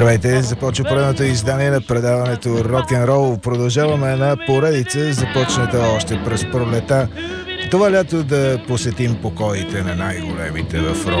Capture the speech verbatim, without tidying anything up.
Здравейте, започва поредното издание на предаването Рок-н-рол. Продължаваме една поредица, започната още през пролета. Това лято да посетим покоите на най-големите в рок